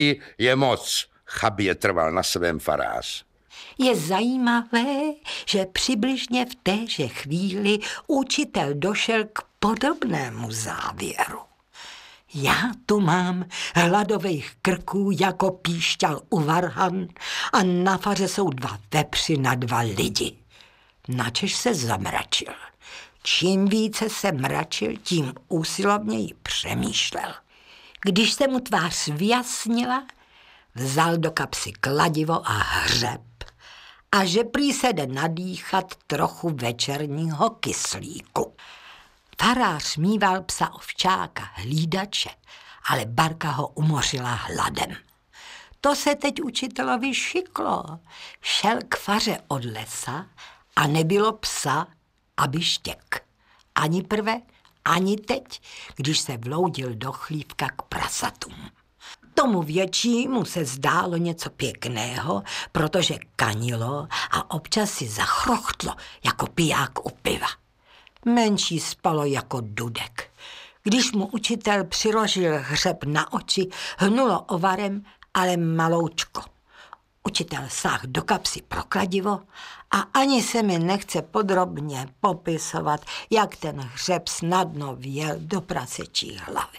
I je moc, chabě trval na svém farář. Je zajímavé, že přibližně v téže chvíli učitel došel k podobnému závěru. Já tu mám hladových krků jako píšťal u varhan a na faře jsou 2 vepři na 2 lidi. Načež se zamračil. Čím více se mračil, tím úsilovněji přemýšlel. Když se mu tvář vyjasnila, vzal do kapsy kladivo a hřeb. A že prý se jde nadýchat trochu večerního kyslíku. Farář mýval psa ovčáka, hlídače, ale Barka ho umořila hladem. To se teď učitelovi šiklo. Šel k faře od lesa a nebylo psa, aby štěk. Ani prve, ani teď, když se vloudil do chlívka k prasatům. Tomu většímu se zdálo něco pěkného, protože kanilo a občas si zachrochtlo jako piják u piva. Menší spalo jako dudek. Když mu učitel přiložil hřeb na oči, hnulo ovarem, ale maloučko. Učitel sáhl do kapsy pro kladivo a ani se mi nechce podrobně popisovat, jak ten hřeb snadno vjel do prasečí hlavy.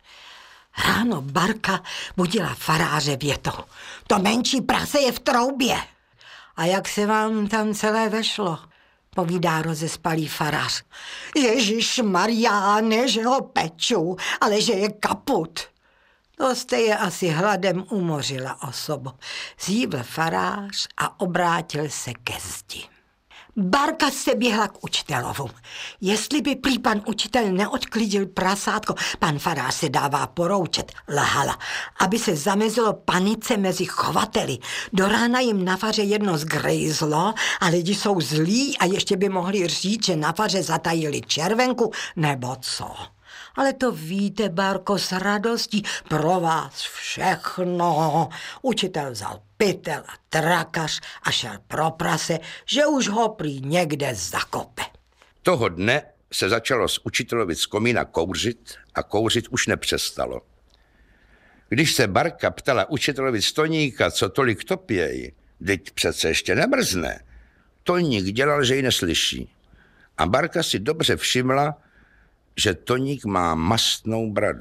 Ráno Barka budila faráře větou: To menší prase je v troubě. A jak se vám tam celé vešlo? Povídá rozespalý farář. Ježišmarjá, ne že ho peču, ale že je kaput. To jste je asi hladem umořila, osobo. Zjívl farář a obrátil se ke zdi. Barka se běhla k učitelovu. Jestli by prý pan učitel neodklidil prasátko, pan farář se dává poroučet, lhala, aby se zamezilo panice mezi chovateli. Do rána jim na faře jedno zgrejzlo a lidi jsou zlí a ještě by mohli říct, že na faře zatajili červenku nebo co. Ale to víte, Barko, s radostí pro vás všechno. Učitel vzal pytel a trakař a šel pro prase, že už ho prý někde zakope. Toho dne se začalo z učitelovi z komína kouřit a kouřit už nepřestalo. Když se Barka ptala učitelovi Toníka, co tolik topěj, teď přece ještě nemrzne, Toník dělal, že ji neslyší. A Barka si dobře všimla, že Toník má mastnou bradu.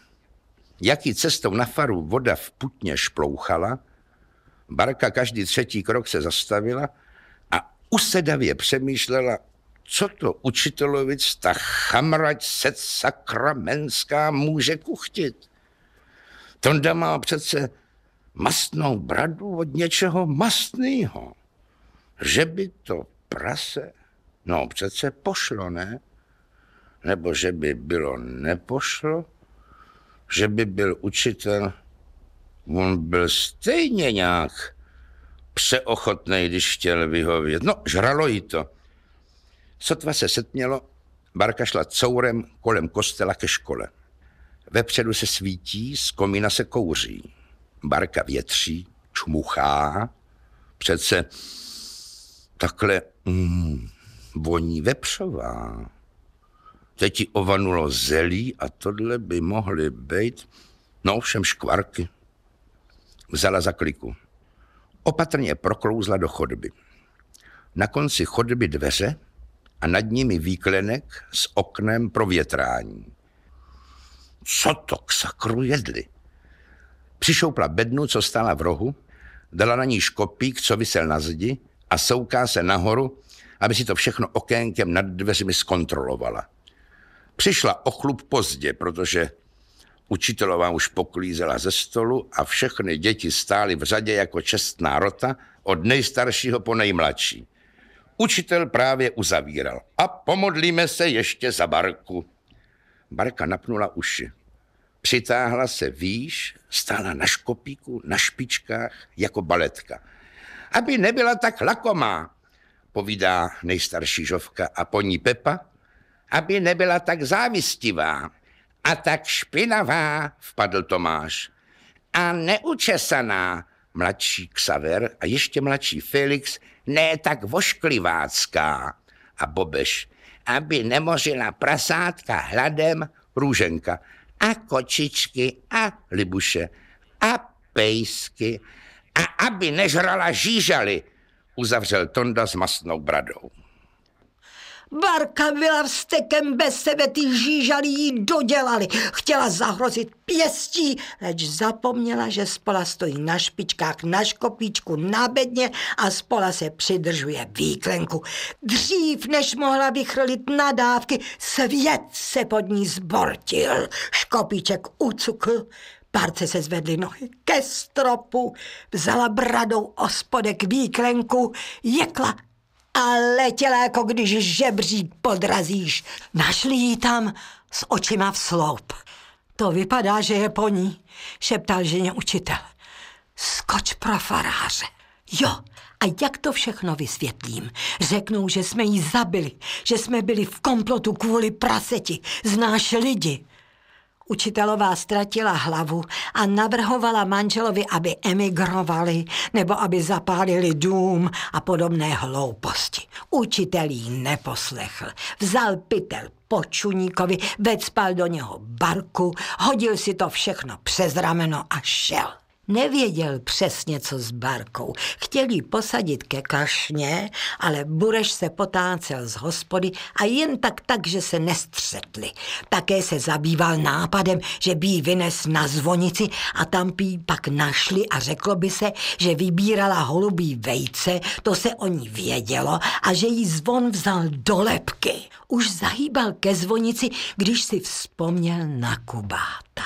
Jaký cestou na faru voda v putně šplouchala, Barka každý 3. krok se zastavila a usedavě přemýšlela, co to učitelovic ta chamrať set sakramenská může kuchtit. Tonda má přece mastnou bradu od něčeho mastného. Že by to prase, no přece pošlo, ne? Nebo že by bylo nepošlo, že by byl učitel, on byl stejně nějak přeochotnej, když chtěl vyhovět. No, žralo jí to. Sotva se setmělo, Barka šla courem kolem kostela ke škole. Vepředu se svítí, z komína se kouří. Barka větří, čmuchá, přece takhle voní vepřová. Teď jí ovanulo zelí a tohle by mohly být, no všem škvarky. Vzala za kliku. Opatrně proklouzla do chodby. Na konci chodby dveře a nad nimi výklenek s oknem pro větrání. Co to k sakru jedli? Přišoupla bednu, co stála v rohu, dala na ní škopík, co visel na zdi a souká se nahoru, aby si to všechno okénkem nad dveřmi zkontrolovala. Přišla o chlup pozdě, protože učitelová už poklízela ze stolu a všechny děti stály v řadě jako čestná rota od nejstaršího po nejmladší. Učitel právě uzavíral. A pomodlíme se ještě za Barku. Barka napnula uši. Přitáhla se výš, stála na škopíku, na špičkách, jako baletka. Aby nebyla tak lakomá, povídá nejstarší Žovka a po ní Pepa. Aby nebyla tak závistivá a tak špinavá, vpadl Tomáš. A neučesaná, mladší Xaver a ještě mladší Felix, ne tak vošklivácká. A Bobeš, aby nemořila prasátka hladem, Růženka. A kočičky a Libuše. A pejsky a aby nežrala žížaly, uzavřel Tonda s mastnou bradou. Barka byla vztekem bez sebe, ty žížaly jí dodělali. Chtěla zahrozit pěstí, leč zapomněla, že Spola stojí na špičkách, na škopíčku, na bedně a Spola se přidržuje výklenku. Dřív, než mohla vychrlit nadávky, svět se pod ní zbortil. Škopíček ucukl, Barce se zvedly nohy ke stropu, vzala bradou ospodek výklenku, jekla a letěla, jako když žebřík podrazíš. Našli ji tam s očima v sloup. To vypadá, že je po ní, šeptal ženě učitel. Skoč pro faráře. Jo, a jak to všechno vysvětlím? Řeknou, že jsme jí zabili, že jsme byli v komplotu kvůli praseti. Znáš lidi? Učitelová ztratila hlavu a navrhovala manželovi, aby emigrovali nebo aby zapálili dům a podobné hlouposti. Učitel jí neposlechl. Vzal pytel po čuníkovi, vecpal do něho barku, hodil si to všechno přes rameno a šel. Nevěděl přesně, co s barkou. Chtěl jí posadit ke kašně, ale Bureš se potácel z hospody a jen tak, že se nestřetli. Také se zabýval nápadem, že by jí vynes na zvonici a tam by jí pak našli a řeklo by se, že vybírala holubí vejce, to se o ní vědělo a že jí zvon vzal do lebky. Už zahýbal ke zvonici, když si vzpomněl na Kubáta.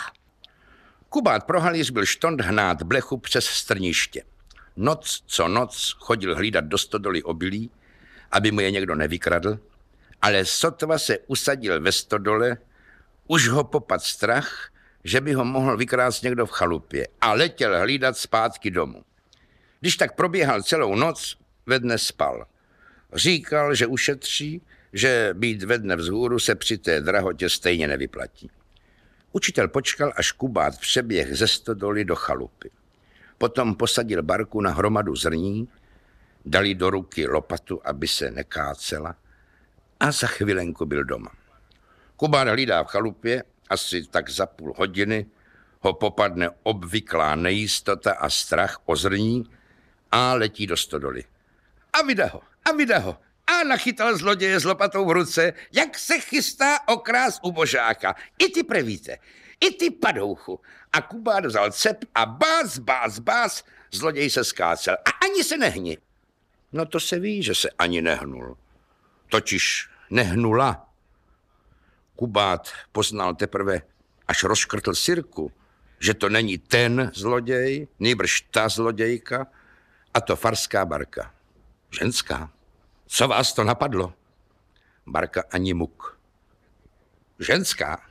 Kubát pro halíř byl štond hnát blechu přes strniště. Noc co noc chodil hlídat do stodoly obilí, aby mu je někdo nevykradl, ale sotva se usadil ve stodole, už ho popad strach, že by ho mohl vykrást někdo v chalupě a letěl hlídat zpátky domů. Když tak proběhal celou noc, ve dne spal. Říkal, že ušetří, že být ve dne vzhůru se při té drahotě stejně nevyplatí. Učitel počkal, až Kubát přeběh ze stodoly do chalupy. Potom posadil barku na hromadu zrní, dali do ruky lopatu, aby se nekácela a za chvilenku byl doma. Kubát hlídá v chalupě, asi tak za půl hodiny ho popadne obvyklá nejistota a strach o zrní a letí do stodoly. A vydá ho. A nachytal zloděje s lopatou v ruce, jak se chystá okrást ubožáka. I ty prevíte, i ty padouchu. A Kubát vzal cep a bác, zloděj se skácel. A ani se nehni. No to se ví, že se ani nehnul. Totiž nehnula. Kubát poznal teprve, až rozškrtl sirku, že to není ten zloděj, nýbrž ta zlodějka, a to farská Barka. Ženská. Co vás to napadlo? Barka ani muk. Ženská.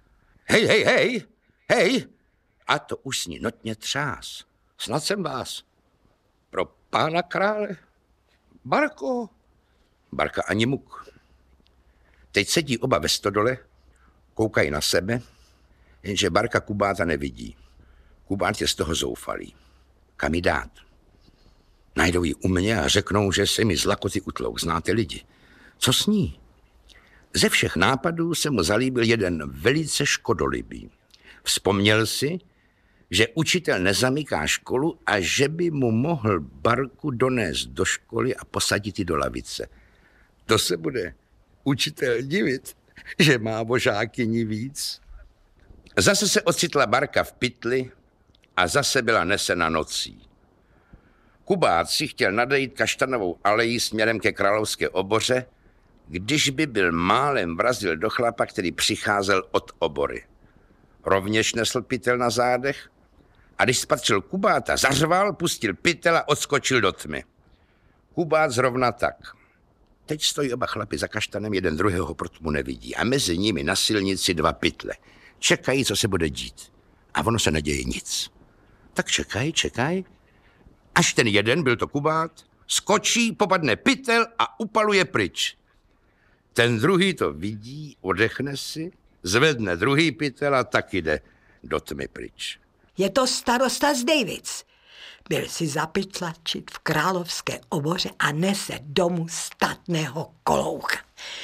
Hej. A to už s ní notně třás. Snad jsem vás. Pro pána krále. Barko. Barka ani muk. Teď sedí oba ve stodole, koukají na sebe, jenže Barka Kubáta nevidí. Kubát je z toho zoufalý. Kam ji dát? Najdou ji u mě a řeknou, že se mi z lakoty utlouk. Znáte lidi. Co s ní? Ze všech nápadů se mu zalíbil jeden velice škodolibý. Vzpomněl si, že učitel nezamyká školu a že by mu mohl Barku donést do školy a posadit ji do lavice. To se bude učitel divit, že má vožákyni víc. Zase se ocitla Barka v pytli a zase byla nesena nocí. Kubát si chtěl nadejít Kaštanovou alejí směrem ke Královské oboře, když by byl málem vrazil do chlapa, který přicházel od obory. Rovněž nesl pytel na zádech a když spatřil Kubáta, zařval, pustil pytel a odskočil do tmy. Kubát zrovna tak. Teď stojí oba chlapi za kaštanem, jeden druhého pro tmu nevidí a mezi nimi na silnici dva pytle. Čekají, co se bude dít. A ono se neděje nic. Tak čekají. Až ten jeden, byl to Kubát, skočí, popadne pytel a upaluje pryč. Ten druhý to vidí, odechne si, zvedne druhý pytel a taky jde do tmy pryč. Je to starosta z Davids. Byl si zapytlačit v Královské oboře a nese domů statného koloucha.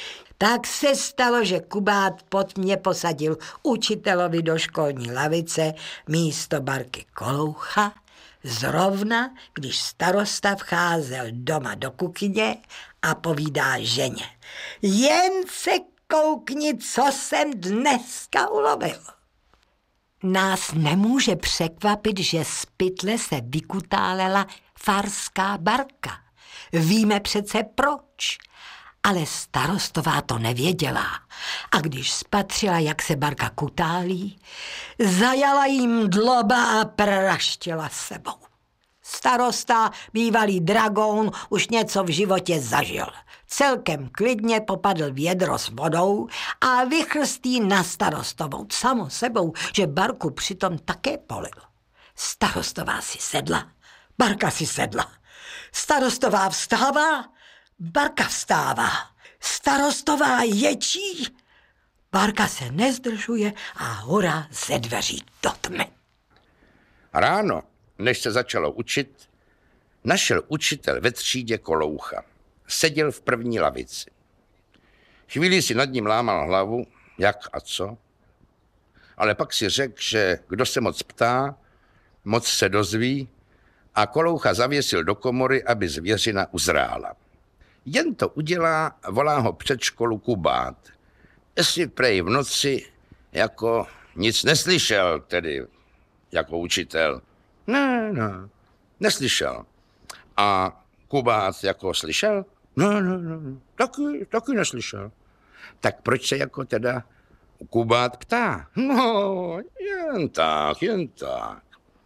Tak se stalo, že Kubát pod mě posadil učitelovi do školní lavice místo Barky Koloucha, zrovna když starosta vcházel doma do kuchyně a povídá ženě: jen se koukni, co jsem dneska ulovil. Nás nemůže překvapit, že z pytle se vykutálela farská Barka. Víme přece proč. Ale starostová to nevěděla a když spatřila, jak se Barka kutálí, zajala jim dloba a praštěla sebou. Starosta, bývalý dragoun, už něco v životě zažil. Celkem klidně popadl vědro s vodou a vychrstí na starostovou. Samo sebou, že Barku přitom také polil. Starostová si sedla, Barka si sedla. Starostová vstává, Barka vstává. Starostová ječí, Barka se nezdržuje a hurá ze dveří do tmy. Ráno, než se začalo učit, našel učitel ve třídě Koloucha. Seděl v první lavici. Chvíli si nad ním lámal hlavu, jak a co, ale pak si řekl, že kdo se moc ptá, moc se dozví, a Koloucha zavěsil do komory, aby zvěřina uzrála. Jen to udělá, volá ho před školu Kubát. Jestli prej v noci jako nic neslyšel, tedy jako učitel. Ne, neslyšel. A Kubát jako slyšel? Ne, taky neslyšel. Tak proč se jako teda Kubát ptá? No, jen tak.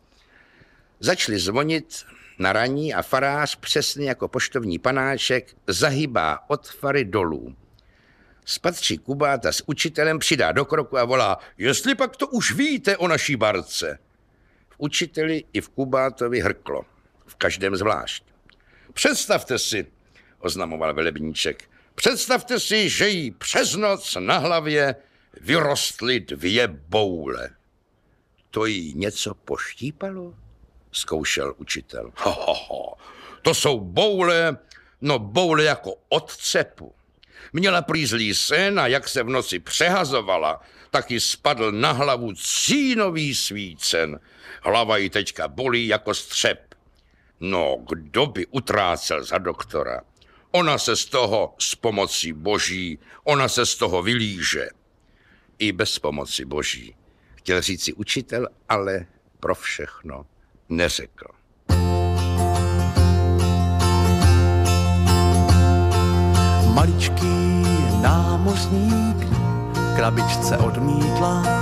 Začali zvonit na raní a farář, přesně jako poštovní panáček, zahybá od fary dolů. Spatří Kubáta s učitelem, přidá do kroku a volá: jestli pak to už víte o naší Barce. V učiteli i v Kubátovi hrklo, v každém zvlášť. Představte si, oznamoval velebníček, představte si, že jí přes noc na hlavě vyrostly 2 boule. To jí něco poštípalo? Zkoušel učitel. To jsou boule, no boule jako od cepu. Měla prý zlý sen a jak se v noci přehazovala, tak jí spadl na hlavu cínový svícen. Hlava jí teďka bolí jako střep. No, kdo by utrácel za doktora? Ona se z toho s pomocí boží, ona se z toho vylíže. I bez pomoci boží. Chtěl říci učitel, ale pro všechno neřekl. Maličký námořník krabičce odmítla